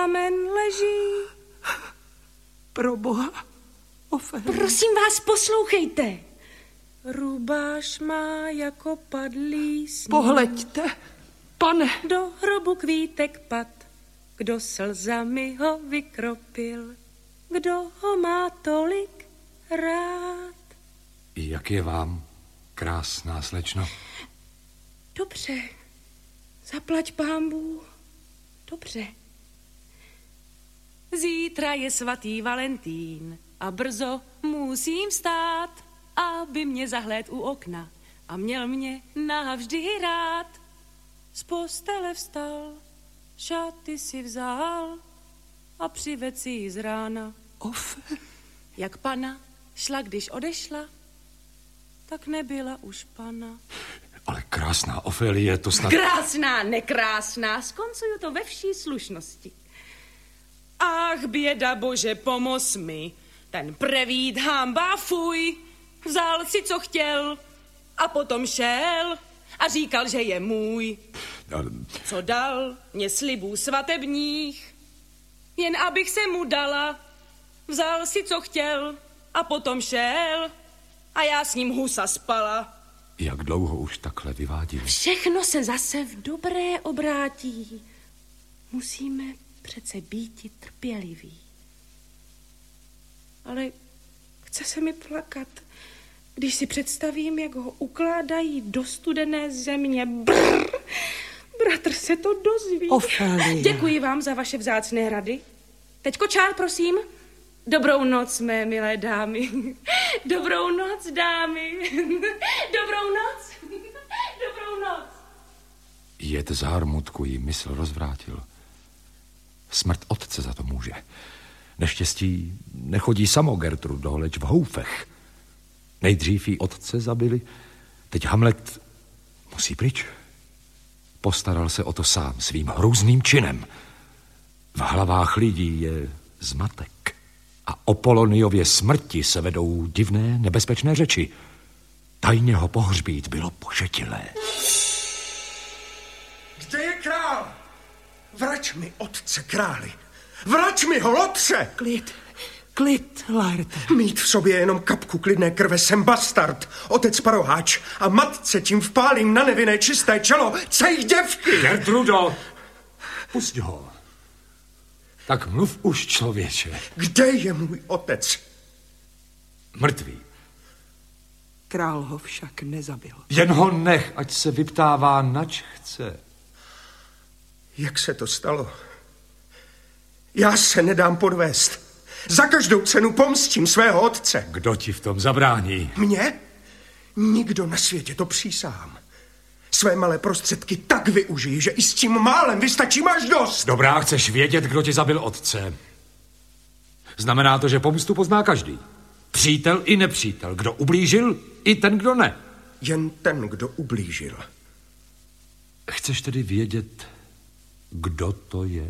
Kámen leží. Proboha, Ofélii. Prosím vás, poslouchejte. Rubáš má jako padlý sníh. Pohleďte, pane. Do hrobu kvítek pad, kdo slzami ho vykropil, kdo ho má tolik rád. Jak je vám, krásná slečno? Dobře, zaplať pánbů, dobře. Zítra je svatý Valentín a brzo musím vstát, aby mě zahléd u okna a měl mě navždy rád. Z postele vstal, šaty si vzal a přived si ji z rána. Jak pana šla, když odešla, tak nebyla už pana. Ale krásná Ofélie, to snad... Krásná, nekrásná, skoncuju to ve vší slušnosti. Ach, běda bože, pomoz mi, ten prevít hamba fuj, vzal si, co chtěl a potom šel a říkal, že je můj. Co dal mě slibů svatebních, jen abych se mu dala, vzal si, co chtěl a potom šel a já s ním husa spala. Jak dlouho už takhle vyvádím? Všechno se zase v dobré obrátí. Musíme přece býti trpěliví. Ale chce se mi plakat, když si představím, jak ho ukládají do studené země. Brr! Bratr se to dozví. Ofélie. Děkuji vám za vaše vzácné rady. Teď kočár, prosím. Dobrou noc, mé milé dámy. Dobrou noc, dámy. Dobrou noc. Dobrou noc. Jed zármutku jí mysl rozvrátil. Smrt otce za to může. Neštěstí nechodí samo Gertrudo, leč v houfech. Nejdřív jí otce zabili, teď Hamlet musí pryč. Postaral se o to sám svým hrůzným činem. V hlavách lidí je zmatek a o Poloniově smrti se vedou divné, nebezpečné řeči. Tajně ho pohřbít bylo pošetilé. Kde je král? Vrať mi otce králi. Vrať mi ho, lotře! Klid, Laerte. Mít v sobě jenom kapku klidné krve, jsem bastard, otec paroháč a matce tím vpálím na nevinné čisté čelo cej děvky. Gertrudo, pusť ho. Tak mluv už, člověče. Kde je můj otec? Mrtvý. Král ho však nezabil. Jen ho nech, ať se vyptává, nač chce. Jak se to stalo? Já se nedám podvést. Za každou cenu pomstím svého otce. Kdo ti v tom zabrání? Mně? Nikdo na světě, to přísahám. Své malé prostředky tak využiji, že i s tím málem vystačím až dost. Dobrá, chceš vědět, kdo ti zabil otce. Znamená to, že pomstu pozná každý. Přítel i nepřítel. Kdo ublížil, i ten, kdo ne. Jen ten, kdo ublížil. Chceš tedy vědět, kdo to je?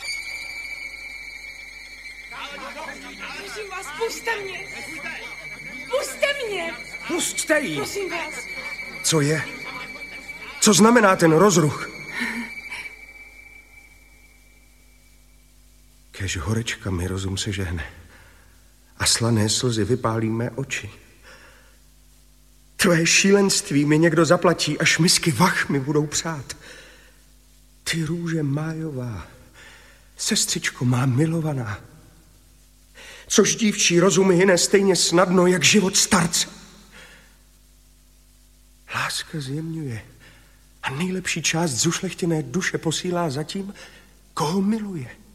Prosím vás, pusťte mě. Pusťte mě. Pusťte jí. Prosím vás. Co je? Co znamená ten rozruch? Kéž horečka mi rozum se žehne a slané slzy vypálí mé oči. Tvé šílenství mi někdo zaplatí, až misky vach mi budou přát. Ty růže májová, sestřičko má milovaná, což dívčí rozum hyne stejně snadno, jak život starce. Láska zjemňuje a nejlepší část zušlechtěné duše posílá za tím, koho miluje.